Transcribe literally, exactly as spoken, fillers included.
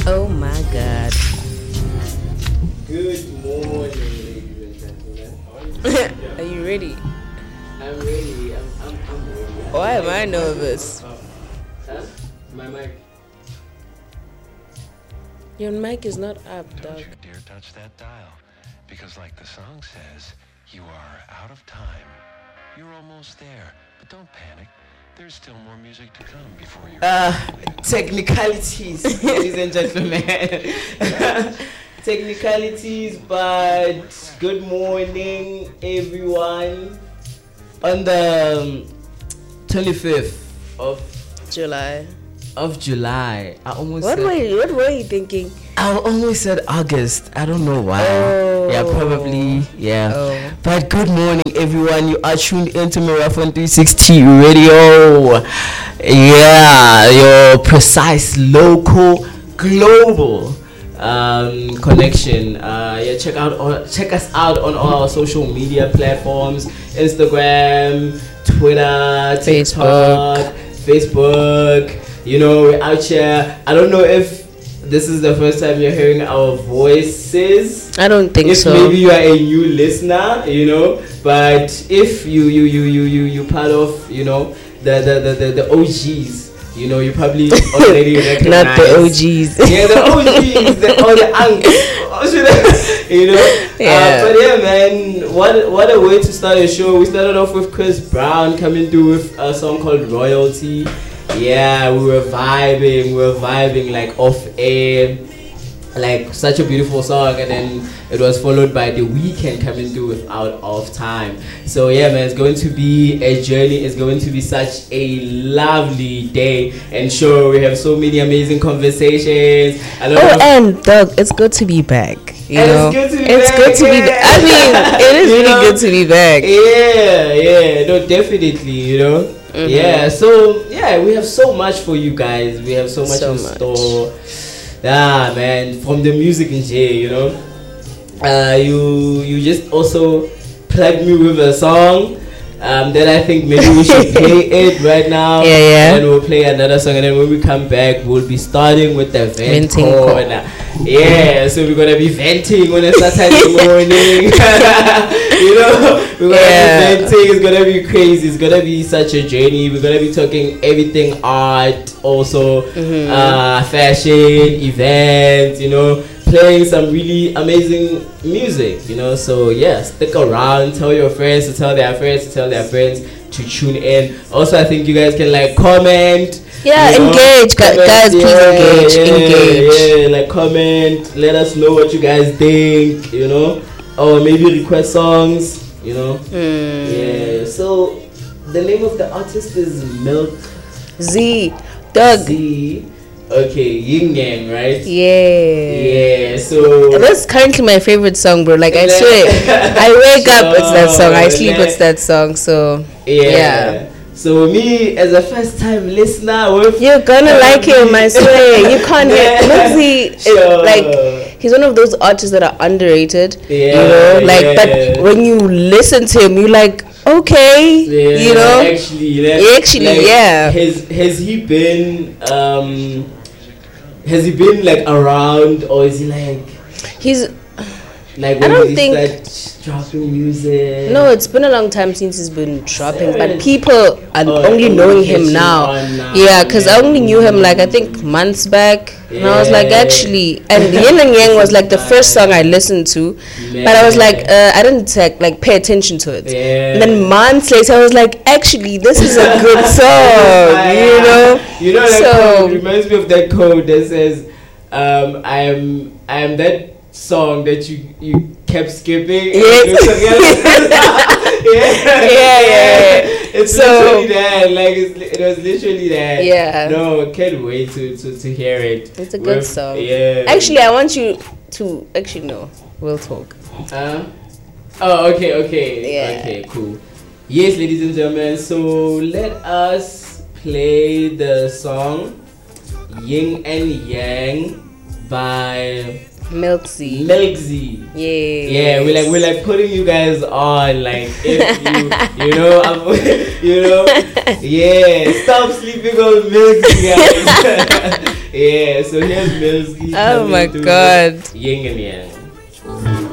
Oh my God. Good morning, ladies and gentlemen. Are you ready? I'm ready. I'm, I'm, I'm ready. I'm Why am ready. I nervous? Huh? My mic. Your mic is not up, Don't dog. you dare touch that dial, because like the song says, you are out of time. You're almost there, but don't panic. There's still more music to come before you. Uh, technicalities, ladies and gentlemen. Technicalities, but good morning, everyone. On the um, twenty-fifth of July. of July, I almost What said, were you, what were you thinking? I almost said August. I don't know why. Oh. Yeah, probably. Yeah. Oh. But good morning, everyone. You are tuned into Marathon three sixty Radio. Yeah, your precise, local, global um, connection. Uh, yeah, check out all, check us out on all our social media platforms: Instagram, Twitter, TikTok, Facebook. You know, we're out here. I don't know if this is the first time you're hearing our voices. I don't think If so. maybe you are a new listener, you know, but if you you you you you you part of, you know, the the the the, the O Gs, you know, you probably already recognize. Not the O Gs. Yeah, the O Gs, the, or the unks, you know. Yeah. Uh, but yeah, man, what what a way to start a show. We started off with Chris Brown coming through with a song called Royalty. Yeah, we were vibing, we were vibing like off air, like such a beautiful song, and then it was followed by The Weeknd coming through with Out of Time. So yeah, man, it's going to be a journey. It's going to be such a lovely day, and sure, we have so many amazing conversations. I don't Oh, know. and dog, it's good to be back. You And know, it's good to be it's back, good to be. yeah. I mean, it is You really know? good to be back. Yeah, yeah, no, definitely, you know. Mhm. Yeah, so yeah, we have so much for you guys. We have so much So in much. store. Ah, man, from the music in J, you know. Uh, you you just also plugged me with a song. Um, that I think maybe we should play it right now. Yeah, yeah. And then we'll play another song, and then when we come back, we'll be starting with the vent Venting corner. Yeah, so we're gonna be venting on a Saturday morning. You know, we're gonna Yeah. be venting. It's gonna be crazy. It's gonna be such a journey. We're gonna be talking everything art, also Mhm. uh, fashion, events. You know, playing some really amazing music. You know, so yeah, stick around. Tell your friends to tell their friends to tell their friends to tune in. Also, I think you guys can like comment. Yeah, you know, engage, gu- comment, guys. Please yeah, engage, yeah, engage. Yeah, like comment. Let us know what you guys think. You know, or maybe request songs. You know. Mm. Yeah. So the name of the artist is Milk Z, dog. Z. Okay, Yin Yang, right? Yeah. Yeah. So That's currently my favorite song, bro. Like I swear, I wake up, it's that song. I sleep, it's that song. So yeah. yeah. So me as a first time listener, with You're gonna like him, I swear. You can't Yeah. get Milksy. Sure. Like he's one of those artists that are underrated. Yeah, you know, like yeah. but when you listen to him, you like okay. Yeah, you know, actually, like, Actually, like, yeah. Has has he been um? Has he been like around, or is he like he's like I when don't did he think- start dropping music? no. It's been a long time since he's been dropping, but Serious? people are Oh, only only knowing him catching now. on now, Yeah, because I yeah. only knew him like I think months back, and I was like Yeah. actually, and Yin and Yang was like the first song I listened to, but I was like uh, I didn't like, like pay attention to it. Yeah. And then months later, I was like, actually, this is a good song, you know. You know, that So- code reminds me of that code that says, um, "I am, I am that song that you you kept skipping." Yes. yeah, Yeah, yeah. It's So- literally that. Like it's, li- it was literally that. Yeah. No, can't wait to to, to hear it. It's a good With- song. Yeah. Actually, I want you to actually no, we'll talk. Uh, oh, okay, okay. Yeah. Okay, cool. Yes, ladies and gentlemen, so let us play the song Yin and Yang by Milksy. Milksy. Yeah. Yeah, we're like we're like putting you guys on, like if you you know I'm, you know yeah, stop sleeping on Milksy, guys. Yeah, so here's Milski. Oh my God. Yin and Yang.